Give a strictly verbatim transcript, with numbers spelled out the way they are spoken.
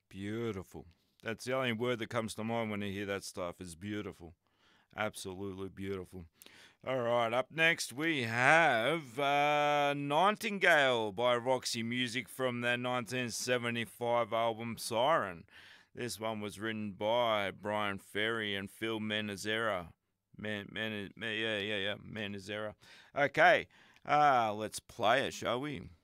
Beautiful. That's the only word that comes to mind when you hear that stuff is beautiful. Absolutely beautiful. All right, up next we have uh, Nightingale by Roxy Music from their nineteen seventy-five album Siren. This one was written by Brian Ferry and Phil Manizera. Man, man, yeah, yeah, yeah, Manizera. Okay, uh, let's play it, shall we?